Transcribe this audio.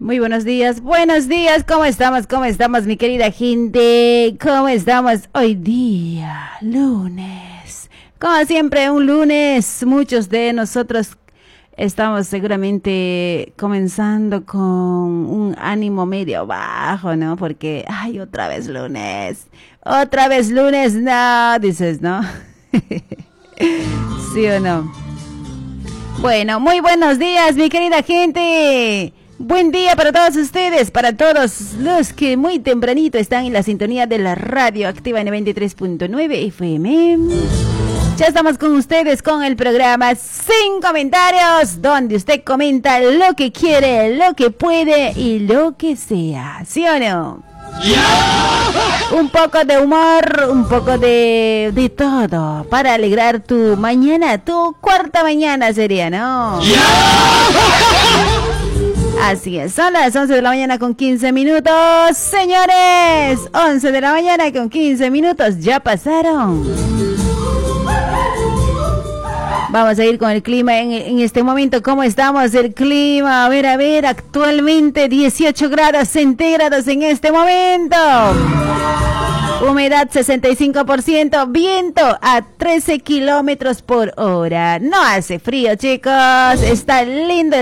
Muy buenos días, ¿cómo estamos mi querida gente? ¿Cómo estamos hoy día, lunes? Como siempre, un lunes, muchos de nosotros estamos seguramente comenzando con un ánimo medio bajo, ¿no? Porque, ay, otra vez lunes, no, dices, ¿no? ¿Sí o no? Bueno, muy buenos días, mi querida gente. Buen día para todos ustedes, para todos los que muy tempranito están en la sintonía de la radio activa en 93.9 FM. Ya estamos con ustedes con el programa Sin Comentarios, donde usted comenta lo que quiere, lo que puede y lo que sea, ¿sí o no? Un poco de humor, un poco de todo, para alegrar tu mañana, tu cuarta mañana sería, ¿no? Así es, son las 11 de la mañana con 15 minutos, señores, 11 de la mañana con 15 minutos, ya pasaron. Vamos a ir con el clima en este momento. ¿Cómo estamos? El clima, a ver, actualmente 18 grados centígrados en este momento. Humedad 65%, viento a 13 kilómetros por hora. No hace frío, chicos, está lindo.